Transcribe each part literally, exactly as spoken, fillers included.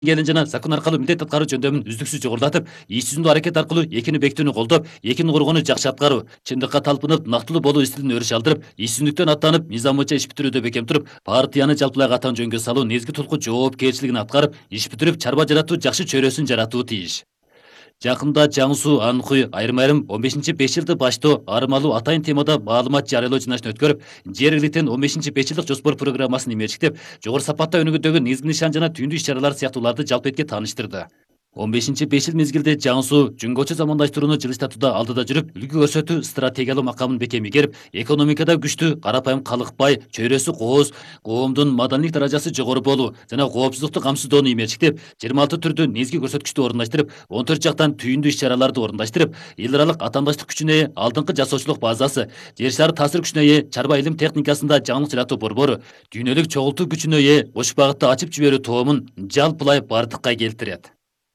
келин жана закон аркылуу милдет аткаруу жөндөмүн үздүксүз жогорулатып, иш жүзүндө аракет аркылуу экини бекитүүнү колдоп, экини коргоону жакшы аткаруу, чындыкка талпынып, нактылуу болуу стилин өрүш алдырып, ишсиздиктен аттанып, мыйзам боюнча иш бүтүрүүдө бекем туруп, партияны жалпылай катаң жөнгө салуу негизги толку жоопкерчилигин аткарып, иш бүтүрүп, чарба жаратуу жакшы чөйрөсүн жаратуу тийиш. Жакында Жаңсу Анхуй айрым-айрым он бешинчи беш жылды баштоо армалуу атайын темада маалымат жарыялоо жыйналышын өткөрүп, жергиликтен он бешинчи беш жылдык жоспор программасын имечиктеп, жогору сапатта өнүгүүдөгү негизги нишан жана түйүндүү иш-чаралар сыяктууларды жалпы этке тааныштырды. он бешинчи беш жыл мезгилде Жаңсу жүнгөчө замандаштырууну жылыштатууда алдыда жүрүп, үлгү көрсөтүү стратегиялуу макамын бекем ийгерип, экономикада күчтүү, карапайым калык бай, чөйрөсү кооз, коомдун маданий даражасы жогору болуу жана коопсуздукту камсыздоону имечиктеп, жыйырма алты түрдүү негизги көрсөткүчтү орундаштырып, он төрт жактан түйүндүү иш-чараларды орундаштырып, эл аралык атаандаштык күчүнө ээ алдыңкы жасоочулук базасы, жер шары таасир күчүнө ээ чарба илим техникасында жаңылык жаратуу борбору, дүйнөлүк чогултуу күчүнө ээ кош багытты ачып жиберүү тоомун жалпылай бардыкка келтирет.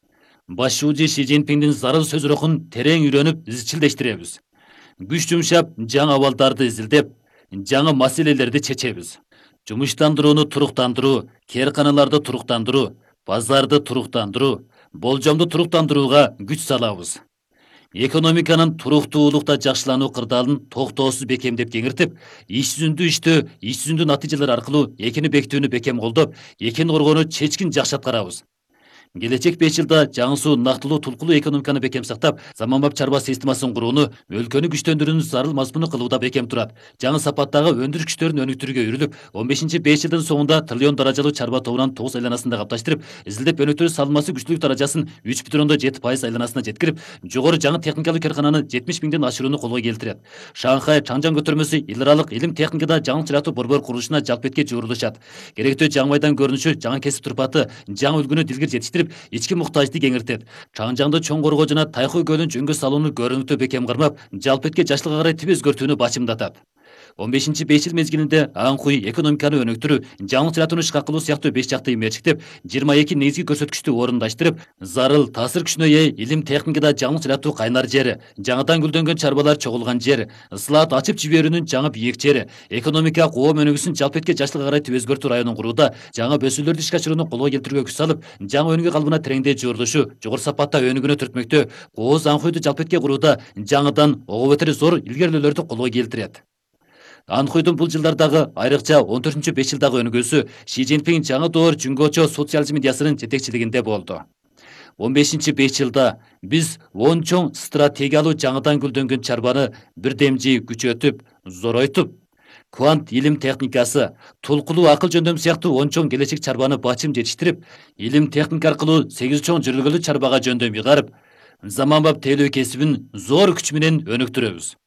Башчы Ши Цзиньпиндин зарыл сөз рухун терең үйрөнүп, изчилдештиребиз. Күч жумшап, жаңы абалдарды изилдеп, жаңы маселелерди чечебиз. Жумуштандырууну туруктандыруу, кээрканаларды туруктандыруу, базарды туруктандыруу, болжомду туруктандырууга күч салабыз. Экономиканын туруктуулукта жакшылануу кырдаалын токтоосуз бекемдеп кеңиртип, иш жүзүндө иштөө, иш жүзүндө натыйжалар аркылуу экини бекитүүнү бекем колдоп, экини коргоону чечкин жакшы аткарабыз. Келечек беш жылда Жаңсу нактылуу тулкулуу экономиканы бекем сактап, заманбап чарба системасын курууну, өлкөнү күчтөндүрүүнү зарыл мазмуну кылууда бекем турат. Жаңы сапаттагы өндүрүш күчтөрүн өнүктүрүүгө үрүлүп, он бешинчи беш жылдын соңунда триллион даражалуу чарба тобунан тогуз айланасында капташтырып, изилдеп өнүктүрүү салынмасы күчтүүлүк даражасын үч бүтүн ондон жети пайыз айланасына жеткирип, жогору жаңы техникалык кээркананы жетимиш миңден ашырууну колго келтирет. Шанхай Чаңжаң көтөрмөсү эл аралык илим техникада жаңылык жаратуу борбор курулушуна жалпы этке жуурулушат. Керектүү жаңы майдан көрүнүшү, жаңы кесип турпаты, жаңы үлгүнү дилгир жетиштирип, ички муктажды кеңиртет. Чаңжаңды чоң коргоо жана Тайхуй көлүн жөнгө салууну көрүнүктүү бекем кармап, жалпы этке жаштыкка карай тип өзгөртүүнү бачымдатат. он бешинчи беш жыл мезгилинде Анхуй экономиканы өнүктүрүү, жаңылык жаратууну ишке акылуу сыяктуу беш жакты имечиктеп, жыйырма эки негизги көрсөткүчтү орундаштырып, зарыл таасир күчүнө ээ илим техникада жаңылык жаратуу кайнар жери, жаңыдан гүлдөнгөн чарбалар чогулган жер, ысылаат ачып жиберүүнүн жаңы бийик жери, экономика коом өнүгүүсүн жалпы этке жаштыкка карай тип өзгөртүү районун курууда, жаңы бөсүүлөрдү ишке ашырууну колго келтирүүгө күч салып, жаңы өнүгүү калыбына тереңдей жуурулушу, жогору сапатта өнүгүүнү түртмөктө, кооз Анхуйду жалпы этке курууда жаңыдан ого бетер зор илгерилөөлөрдү колго келтирет. Анхуйдун бул жылдардагы айрыкча он төртүнчү беш жылдагы өнүгүүсү Ши Цзиньпин жаңы доор жүнгөчө социализм идеясынын жетекчилигинде болду. он бешинчи беш жылда биз он чоң стратегиялуу жаңыдан гүлдөнгөн чарбаны бирдемжи күчөтүп, зоройтуп, квант илим техникасы, тулкулуу акыл жөндөм сыяктуу он чоң келечек чарбаны бачым жетиштирип, илим техника аркылуу сегиз чоң жүргүлө чарбага жөндөм ыйгарып, заманбап тейлөө кесибин зор күч менен өнүктүрөбүз.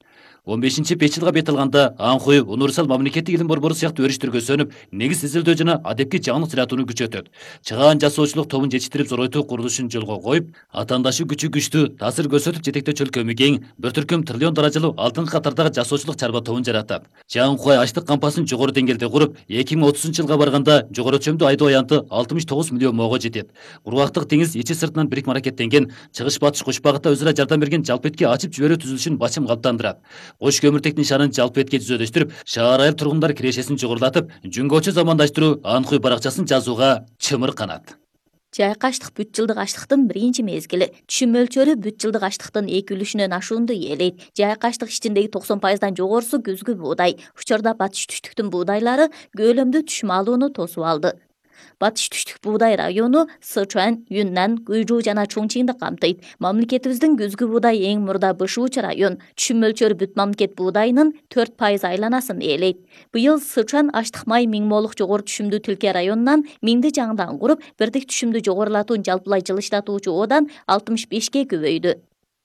он бешинчи беш жылга бет алганда Анхуй универсал мамлекеттик илим борбору сыяктуу өрүштөргө сөнүп, негиз изилдөө жана адепки жаңылык жаратууну күчөтөт. Чыгаан жасоочулук тобун жетиштирип зоройтуу курулушун жолго коюп, атаандашы күчү күчтүү, таасир көрсөтүп жетектөөчү өлкөмү кең, бир түркүм триллион даражалуу алдыңкы катардагы жасоочулук чарба тобун жаратат. Жаңкуй ачлык кампасын жогору деңгээлде куруп, эки миң отузунчу жылга барганда жогору чөмдүү айдоо аянты алтымыш тогуз миллион моого жетет. Кургактык деңиз ичи сыртынан бирикме аракеттенген, чыгыш батыш кош багытта өзара жардам берген жалпы этке ачып жиберүү түзүлүшүн бачым калыптандырат. Кош көмүртек нишанын жалпы этке жүзөдөштүрүп, шаар айыл тургундар кирешесин жогорулатып, жүнгөчө замандаштыруу Анхуй баракчасын жазууга чымыр канат. Жайкаштык бүт жылдык ачлыктын биринчи мезгили. Түшүм мөлчөрү бүт жылдык ачлыктын эки үлүшүнөн ашуунду ээлейт. Жайкаштык ичиндеги токсон пайыздан жогорусу күзгү буудай. Учурда батыш түштүктүн буудайлары көлөмдүү түшүм алууну тосуп алды. Батыш түштүк буудай району Сычуан, Юннан, Гуйжу жана Чоңчиңди камтыйт. Мамлекетибиздин күзгү буудай эң мурда бышуучу район. Түшүм мөлчөрү бүт мамлекет буудайынын төрт пайыз айланасын ээлейт. Быйыл Сычуан аштык май миң молук жогору түшүмдүү Тилке районунан миңди жаңыдан куруп, бирдик түшүмдү жогорулатуун жалпылай жылыштатуучу одан алтымыш бешке көбөйдү.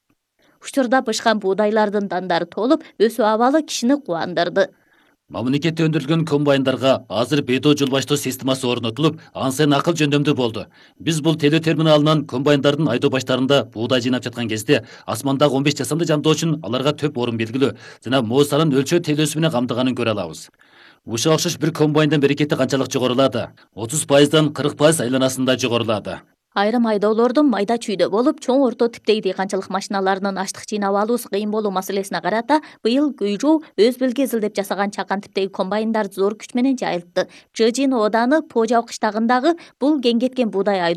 Учурда бышкан буудайлардын дандары толуп, өсүү абалы кишини кубандырды. Мамлекетте өндүрүлгөн комбайндарга азыр бейдоо жол баштоо системасы орнотулуп, ан сайын акыл жөндөмдүү болду. Биз бул телөө терминалынан комбайндардын айдоо баштарында буудай жыйнап жаткан кезде асмандагы он беш жасанды жандоо үчүн аларга төп орун белгилүү жана моосанын өлчөө телөөсү менен камтыганын көрө алабыз. Ушуга окшош бир комбайндын берекети канчалык жогорулады? отуз пайыздан кырк пайыз айланасында жогорулады. Айрым айдоолордун майда чүйдө болуп, чоң орто типтеги дыйканчылык машиналарынын аштык жыйнап алуусу кыйын болуу маселесине карата быйыл Гуйжоу өз белгезилдеп жасаган чакан типтеги комбайндар зор күч менен жайылтты. Чжэжин ооданы По Жау кыштагындагы бул кеңгеткен буудай